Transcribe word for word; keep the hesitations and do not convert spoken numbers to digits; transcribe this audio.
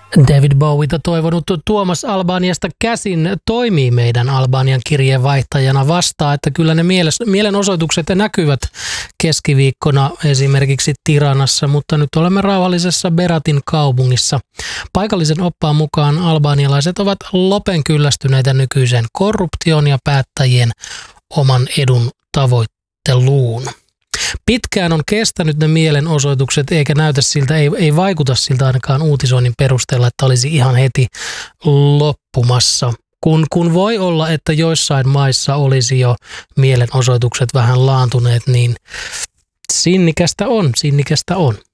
David Bowieta toivonut Tuomas Albaniasta käsin toimii meidän Albanian kirjeenvaihtajana vastaan, että kyllä ne mielenosoitukset näkyvät keskiviikkona esimerkiksi Tiranassa, mutta nyt olemme rauhallisessa Beratin kaupungissa. Paikallisen oppaan mukaan albanialaiset ovat lopen kyllästyneitä nykyiseen korruptioon ja päättäjien oman edun tavoitteluun. Pitkään on kestänyt ne mielenosoitukset, eikä näytä siltä, ei, ei vaikuta siltä ainakaan uutisoinnin perusteella, että olisi ihan heti loppumassa. Kun, kun voi olla, että joissain maissa olisi jo mielenosoitukset vähän laantuneet, niin sinnikästä on, sinnikästä on.